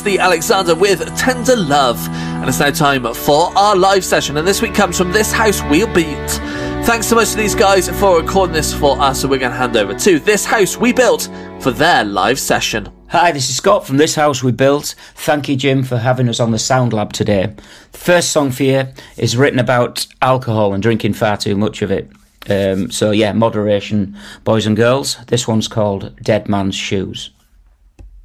The Alexander with Tender Love, and it's now time for our live session, and this week comes from This House We Built. Thanks so much to these guys for recording this for us, so we're going to hand over to This House We Built for their live session. Hi, this is Scott from This House We Built. Thank you, Jim, for having us on the Sound Lab today. The first song for you is written about alcohol and drinking far too much of it. So moderation, boys and girls. This one's called Dead Man's Shoes.